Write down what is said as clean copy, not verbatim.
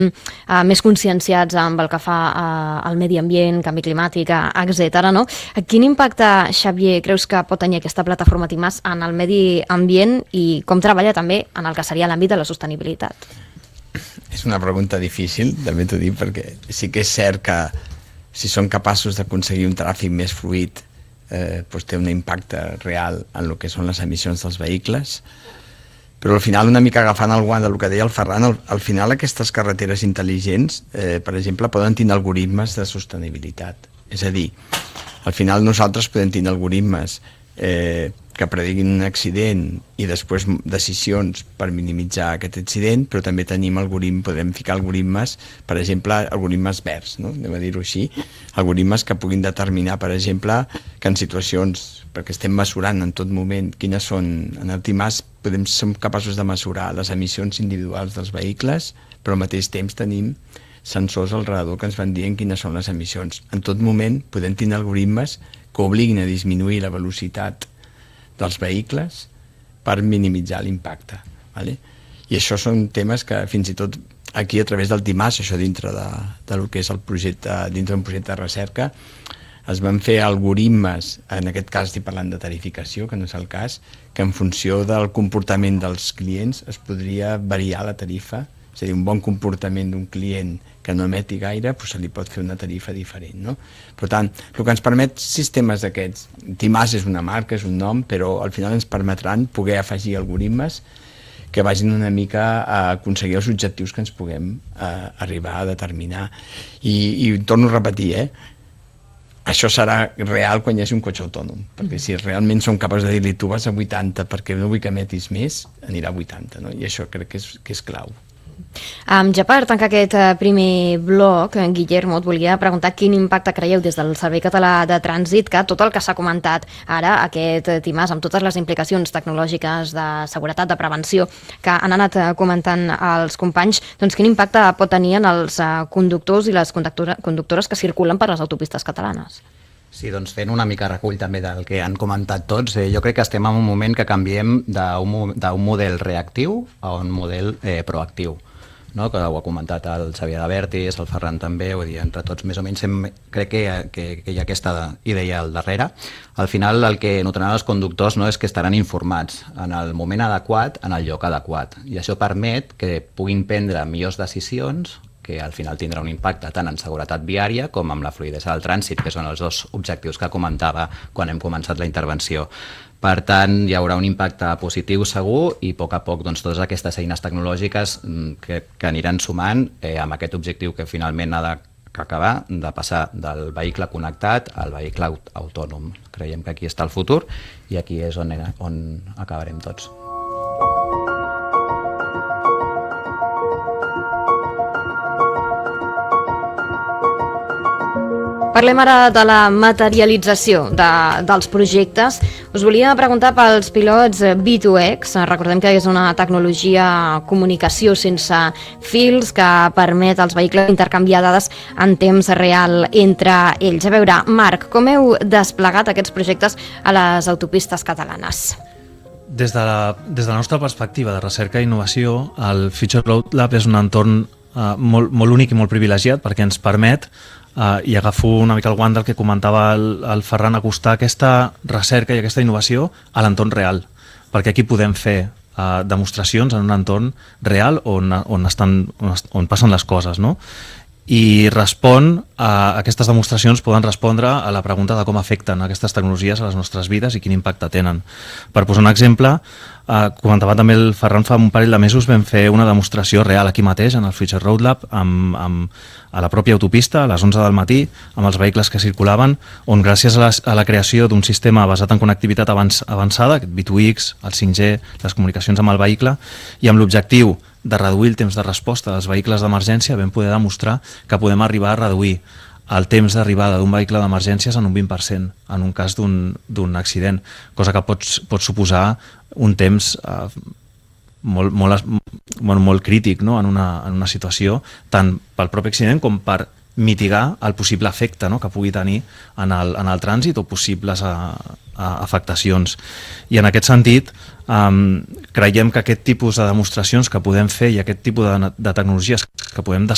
més conscienciats amb el que fa al medi ambient, canvi climàtic, etc. No? Quin impacte, Xavier, creus que pot tenir aquesta plataforma TIMAS en el medi ambient i com treballa també en el que seria l'àmbit de la sostenibilitat? És una pregunta difícil, també t'ho dic, perquè sí que és cert que si són capaços d'aconseguir un tràfic més fluid, doncs té un impacte real en el que són les emissions dels vehicles, però al final, una mica agafant el guant del que deia el Ferran, al final aquestes carreteres intel·ligents, per exemple, poden tenir algoritmes de sostenibilitat. És a dir, al final nosaltres podem tenir algoritmes que prediguin un accident i després decisions per minimitzar aquest accident, però també podem ficar algoritmes, per exemple, algoritmes verds, no? Anem a dir-ho així, algoritmes que puguin determinar, per exemple, que en situacions, perquè estem mesurant en tot moment quines són, en el TIMAS som capaços de mesurar les emissions individuals dels vehicles, però al mateix temps tenim sensors al redador que ens van dient quines són les emissions. En tot moment podem tenir algoritmes que obliguin a disminuir la velocitat dels vehicles per minimitzar l'impacte. ¿Vale? I això són temes que fins i tot aquí a través del TIMAS, això dintre del que és el projecte, dintre d'un projecte de recerca, es van fer algoritmes, en aquest cas estic parlant de tarificació, que no és el cas, que en funció del comportament dels clients es podria variar la tarifa. És a dir, un bon comportament d'un client que no emeti gaire, doncs se li pot fer una tarifa diferent. No? Per tant, el que ens permet sistemes d'aquests, TIMAS és una marca, és un nom, però al final ens permetran poder afegir algoritmes que vagin una mica a aconseguir els objectius que ens puguem arribar a determinar. I torno a repetir, això serà real quan hi hagi un cotxe autònom, perquè si realment som capaços de dir-li tu vas a 80 perquè no vull que emetis més, anirà a 80, no? I això crec que és clau. Ja per tancar aquest primer bloc, Guillermo, et volia preguntar quin impacte creieu des del Servei Català de Trànsit que tot el que s'ha comentat ara, aquest TIMAS, amb totes les implicacions tecnològiques de seguretat, de prevenció, que han anat comentant els companys, doncs quin impacte pot tenir en els conductors i les conductores que circulen per les autopistes catalanes? Sí, doncs fent una mica recull també del que han comentat tots, jo crec que estem en un moment que canviem d'un model reactiu a un model proactiu. No? Que ho ha comentat el Xavier de Vertis, el Ferran també, vull dir, entre tots més o menys crec que hi ha aquesta idea al darrere. Al final el que notaran els conductors és que estaran informats en el moment adequat, en el lloc adequat, i això permet que puguin prendre millors decisions que al final tindrà un impacte tant en seguretat viària com amb la fluïdesa del trànsit, que són els dos objectius que comentava quan hem començat la intervenció. Per tant, hi haurà un impacte positiu segur i a poc doncs, totes aquestes eines tecnològiques que aniran sumant amb aquest objectiu que finalment ha d'acabar de passar del vehicle connectat al vehicle autònom. Creiem que aquí està el futur i aquí és on acabarem tots. Parlem ara de la materialització dels projectes. Us volia preguntar pels pilots V2X. Recordem que és una tecnologia comunicació sense fils que permet als vehicles intercanviar dades en temps real entre ells. A veure, Marc, com heu desplegat aquests projectes a les autopistes catalanes? Des de la nostra perspectiva de recerca i innovació, el Future Road Lab és un entorn molt únic i molt privilegiat perquè ens permet, i agafo una mica el guant del que comentava el Ferran, acostar aquesta recerca i aquesta innovació a l'entorn real, perquè aquí podem fer demostracions en un entorn real on passen les coses, no? I aquestes demostracions poden respondre a la pregunta de com afecten aquestes tecnologies a les nostres vides i quin impacte tenen. Per posar un exemple, comentava també el Ferran, fa un parell de mesos vam fer una demostració real aquí mateix en el Future Road Lab a la pròpia autopista a les 11 del matí amb els vehicles que circulaven, on gràcies a la creació d'un sistema basat en connectivitat avançada, aquest V2X, el 5G, les comunicacions amb el vehicle, i amb l'objectiu de reduir el temps de resposta dels vehicles d'emergència, vam poder demostrar que podem arribar a reduir el temps d'arribada d'un vehicle d'emergències en un 20% en un cas d'un accident, cosa que pot suposar un temps molt crític, no? en una situació tant pel propi accident com per mitigar el possible efecte, no? que pugui tenir en el trànsit o possibles afectacions. I en aquest sentit creiem que aquest tipus de demostracions que podem fer i aquest tipus de tecnologies que podem desplegar